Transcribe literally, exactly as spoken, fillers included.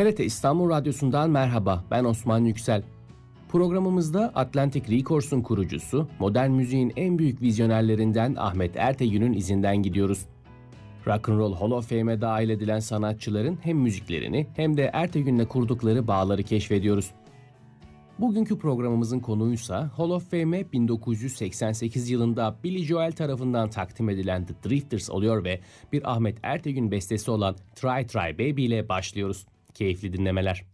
T R T İstanbul Radyosu'ndan merhaba, ben Osman Yüksel. Programımızda Atlantic Records'un kurucusu, modern müziğin en büyük vizyonerlerinden Ahmet Ertegün'ün izinden gidiyoruz. Rock and Roll Hall of Fame'e dahil edilen sanatçıların hem müziklerini hem de Ertegün'le kurdukları bağları keşfediyoruz. Bugünkü programımızın konuysa Hall of Fame'e bin dokuz yüz seksen sekiz yılında Billy Joel tarafından takdim edilen The Drifters oluyor ve bir Ahmet Ertegün bestesi olan Try Try Baby ile başlıyoruz. Keyifli dinlemeler.